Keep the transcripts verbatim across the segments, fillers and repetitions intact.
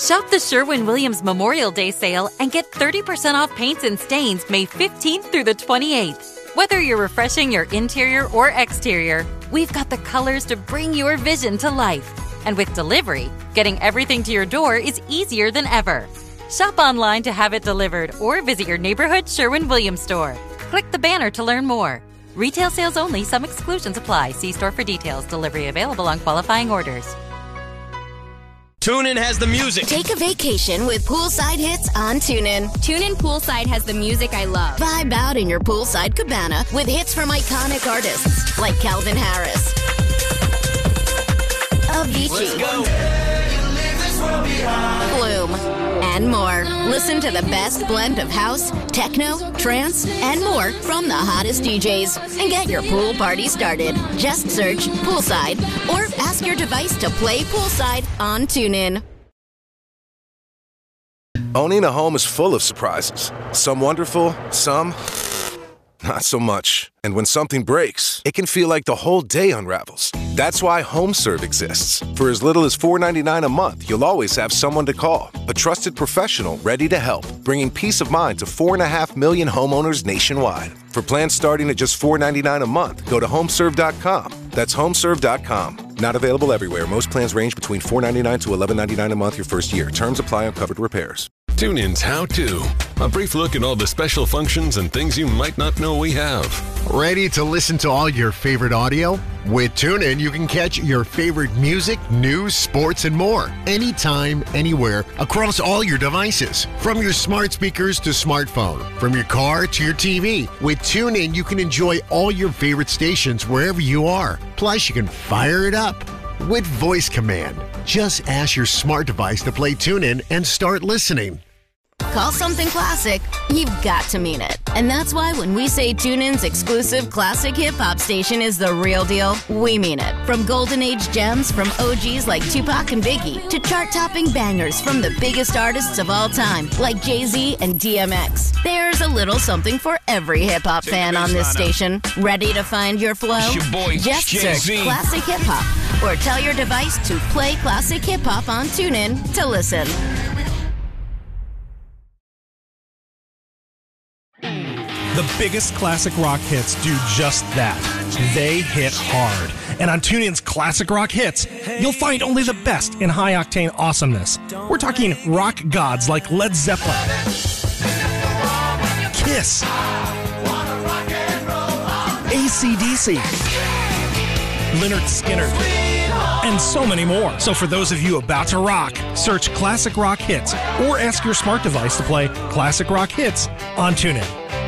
Shop the Sherwin-Williams Memorial Day sale and get thirty percent off paints and stains May fifteenth through the twenty-eighth. Whether you're refreshing your interior or exterior, we've got the colors to bring your vision to life. And with delivery, getting everything to your door is easier than ever. Shop online to have it delivered or visit your neighborhood Sherwin-Williams store. Click the banner to learn more. Retail sales only. Some exclusions apply. See store for details. Delivery available on qualifying orders. TuneIn has the music. Take a vacation with poolside hits on TuneIn. TuneIn Poolside has the music I love. Vibe out in your poolside cabana with hits from iconic artists like Calvin Harris, Avicii, Bloom, and more. Listen to the best blend of house, techno, trance, and more from the hottest D Js. And get your pool party started. Just search Poolside or ask your device to play Poolside on TuneIn. Owning a home is full of surprises. Some wonderful, some not so much. And when something breaks, it can feel like the whole day unravels. That's why HomeServe exists. For as little as four dollars and ninety-nine cents a month, you'll always have someone to call. A trusted professional ready to help, bringing peace of mind to four point five million homeowners nationwide. For plans starting at just four dollars and ninety-nine cents a month, go to homeserve dot com. That's homeserve dot com. Not available everywhere. Most plans range between four dollars and ninety-nine cents to eleven dollars and ninety-nine cents a month your first year. Terms apply on covered repairs. TuneIn's How To. A brief look at all the special functions and things you might not know we have. Ready to listen to all your favorite audio? With TuneIn, you can catch your favorite music, news, sports, and more. Anytime, anywhere, across all your devices. From your smart speakers to smartphone. From your car to your T V. With TuneIn, you can enjoy all your favorite stations wherever you are. Plus, you can fire it up with voice command. Just ask your smart device to play TuneIn and start listening. Call something classic, you've got to mean it. And that's why when we say TuneIn's exclusive classic hip-hop station is the real deal, we mean it. From golden age gems from O Gs like Tupac and Biggie to chart-topping bangers from the biggest artists of all time like Jay-Z and D M X. There's a little something for every hip-hop fan on this station. Ready to find your flow? Your boy, Just Jay-Z. search Classic Hip Hop or tell your device to play Classic Hip Hop on TuneIn to listen. The biggest classic rock hits do just that. They hit hard. And on TuneIn's Classic Rock Hits, you'll find only the best in high-octane awesomeness. We're talking rock gods like Led Zeppelin, Kiss, A C D C, Lynyrd Skynyrd, and so many more. So for those of you about to rock, search Classic Rock Hits or ask your smart device to play Classic Rock Hits on TuneIn.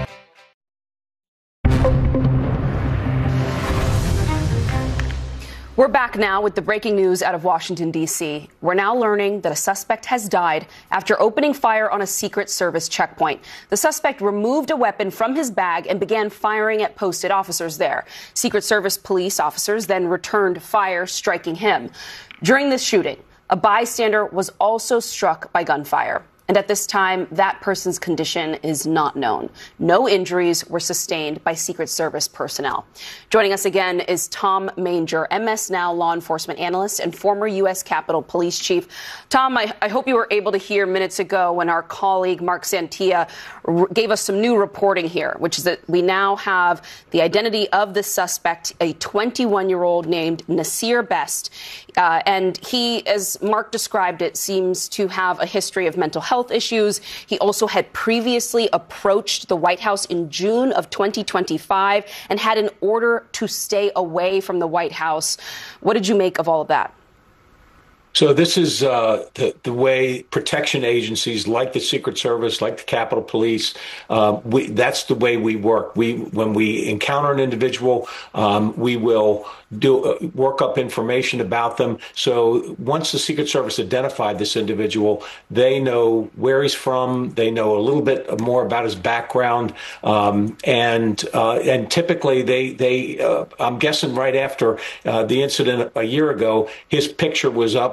We're back now with the breaking news out of Washington, D C. We're now learning that a suspect has died after opening fire on a Secret Service checkpoint. The suspect removed a weapon from his bag and began firing at posted officers there. Secret Service police officers then returned fire, striking him. During this shooting, a bystander was also struck by gunfire. And at this time, that person's condition is not known. No injuries were sustained by Secret Service personnel. Joining us again is Tom Manger, M S Now law enforcement analyst and former U S Capitol Police Chief. Tom, I, I hope you were able to hear minutes ago when our colleague Mark Santia r- gave us some new reporting here, which is that we now have the identity of the suspect, a twenty-one-year-old named Nasir Best. Uh, and he, as Mark described it, seems to have a history of mental health issues. He also had previously approached the White House in June of twenty twenty-five and had an order to stay away from the White House. What did you make of all of that? So this is uh, the, the way protection agencies like the Secret Service, like the Capitol Police, uh, we, that's the way we work. We, when we encounter an individual, um, we will do uh, work up information about them. So once the Secret Service identified this individual, they know where he's from. They know a little bit more about his background, um, and uh, and typically they they uh, I'm guessing right after uh, the incident a year ago, his picture was up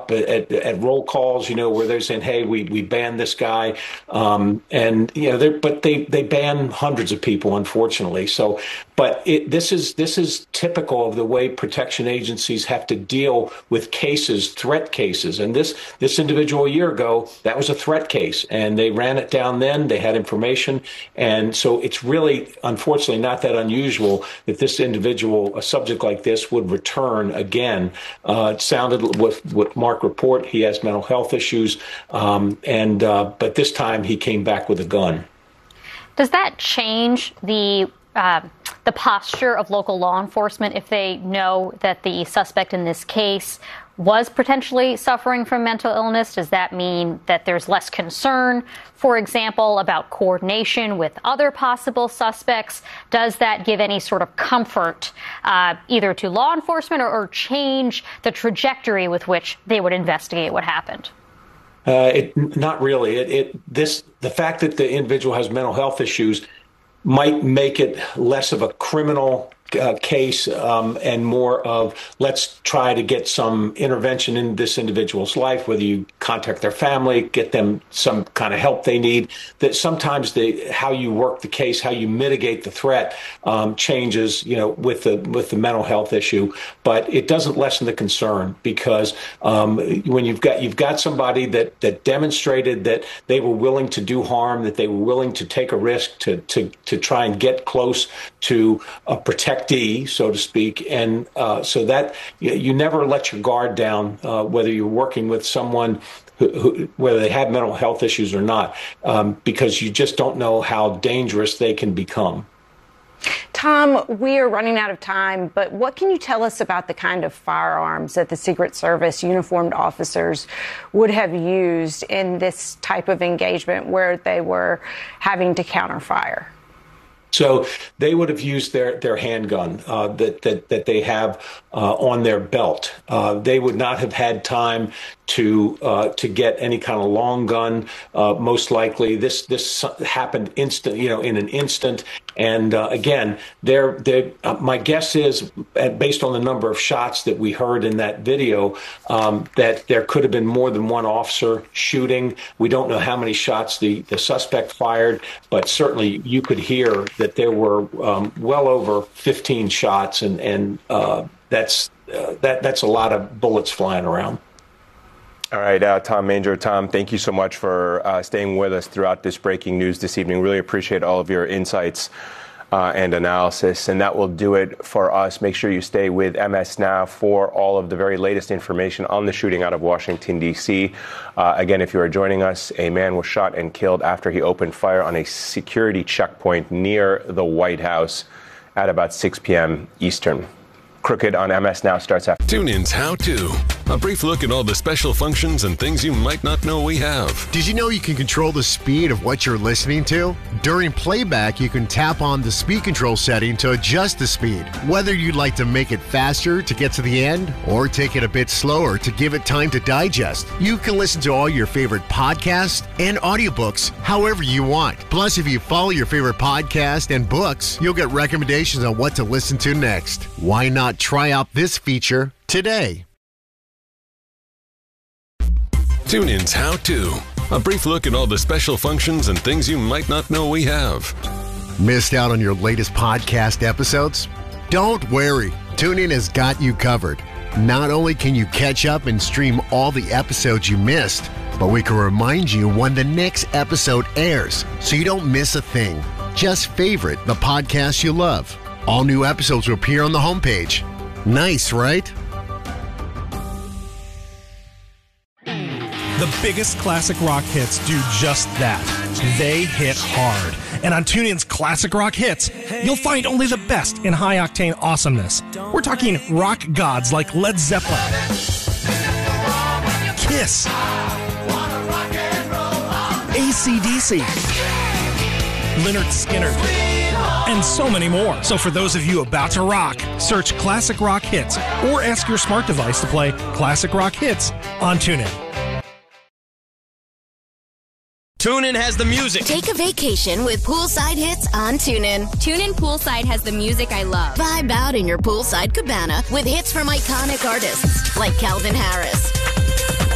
up at, at, at roll calls, you know, where they're saying, hey, we, we banned this guy. Um, and, you know, but they, they ban hundreds of people, unfortunately. So, but it, this is this is typical of the way protection agencies have to deal with cases, threat cases. And this this individual a year ago, that was a threat case, and they ran it down then. They had information. And so it's really, unfortunately, not that unusual that this individual, a subject like this, would return again. Uh, it sounded with, with Mark report, he has mental health issues. Um, and uh, but this time he came back with a gun. Does that change the uh, the posture of local law enforcement if they know that the suspect in this case was potentially suffering from mental illness? Does that mean that there's less concern, for example, about coordination with other possible suspects? Does that give any sort of comfort uh, either to law enforcement or, or change the trajectory with which they would investigate what happened? Uh, it, not really. It, it this the fact that the individual has mental health issues might make it less of a criminal uh, case um, and more of let's try to get some intervention in this individual's life, whether you contact their family, get them some kind of help they need. That sometimes the how you work the case, how you mitigate the threat um, changes, you know, with the with the mental health issue. But it doesn't lessen the concern because um, when you've got you've got somebody that that demonstrated that they were willing to do harm, that they were willing to take a risk to to to try and get close to a protectee, so to speak, and uh, so that you, you never let your guard down, uh, whether you're working with someone who, who, whether they have mental health issues or not, um, because you just don't know how dangerous they can become. Tom, we are running out of time, but what can you tell us about the kind of firearms that the Secret Service uniformed officers would have used in this type of engagement where they were having to counter fire? So they would have used their their handgun uh, that that that they have uh, on their belt. Uh, they would not have had time to uh, to get any kind of long gun. Uh, most likely, this this happened instant, you know, in an instant. And uh, again, they're, they're, uh, my guess is, based on the number of shots that we heard in that video, um, that there could have been more than one officer shooting. We don't know how many shots the, the suspect fired, but certainly you could hear that there were um, well over fifteen shots, and and uh, that's uh, that that's a lot of bullets flying around. All right, uh, Tom Manger. Tom, thank you so much for uh, staying with us throughout this breaking news this evening. Really appreciate all of your insights uh, and analysis. And that will do it for us. Make sure you stay with M S Now for all of the very latest information on the shooting out of Washington, D C. Uh, again, if you are joining us, a man was shot and killed after he opened fire on a security checkpoint near the White House at about six p.m. Eastern. Crooked on M S Now starts after. TuneIn's How To. A brief look at all the special functions and things you might not know we have. Did you know you can control the speed of what you're listening to? During playback, you can tap on the speed control setting to adjust the speed. Whether you'd like to make it faster to get to the end or take it a bit slower to give it time to digest, you can listen to all your favorite podcasts and audiobooks however you want. Plus, if you follow your favorite podcast and books, you'll get recommendations on what to listen to next. Why not try out this feature today? TuneIn's How To. A brief look at all the special functions and things you might not know we have. Missed out on your latest podcast episodes? Don't worry. TuneIn has got you covered. Not only can you catch up and stream all the episodes you missed, but we can remind you when the next episode airs so you don't miss a thing. Just favorite the podcast you love. All new episodes will appear on the homepage. Nice, right? The biggest classic rock hits do just that. They hit hard. And on TuneIn's Classic Rock Hits, you'll find only the best in high-octane awesomeness. We're talking rock gods like Led Zeppelin, Kiss, A C D C, Lynyrd Skynyrd, and so many more. So for those of you about to rock, search Classic Rock Hits or ask your smart device to play Classic Rock Hits on TuneIn. TuneIn has the music. Take a vacation with Poolside Hits on TuneIn. TuneIn Poolside has the music I love. Vibe out in your poolside cabana with hits from iconic artists like Calvin Harris,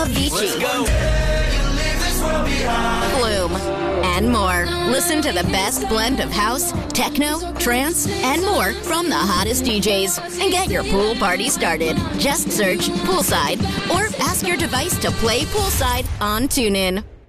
Avicii, Flume, and more. Listen to the best blend of house, techno, trance, and more from the hottest D Js. And get your pool party started. Just search Poolside or ask your device to play Poolside on TuneIn.